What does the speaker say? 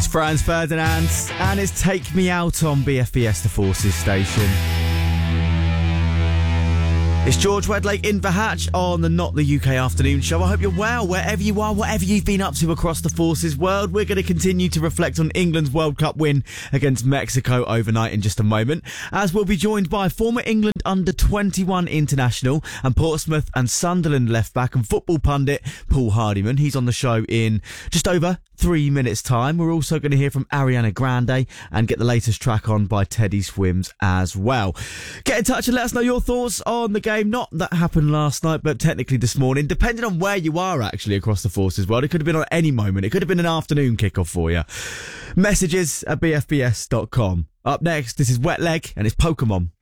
Franz Ferdinand and it's Take Me Out on BFBS, the Forces station. It's George Wedlake in the Hatch on the Not the UK Afternoon Show. I hope you're well, wherever you are, whatever you've been up to across the Forces world. We're going to continue to reflect on England's World Cup win against Mexico overnight in just a moment, as we'll be joined by former England under-21 international and Portsmouth and Sunderland left-back and football pundit Paul Hardiman. He's on the show in just over 3 minutes' time. We're also going to hear from Ariana Grande and get the latest track on by Teddy Swims as well. Get in touch and let us know your thoughts on the game. Not that happened last night, but technically this morning, depending on where you are actually across the Forces world. It could have been on any moment. It could have been an afternoon kickoff for you. Messages at bfbs.com. Up next, this is Wet Leg and it's Pokemon.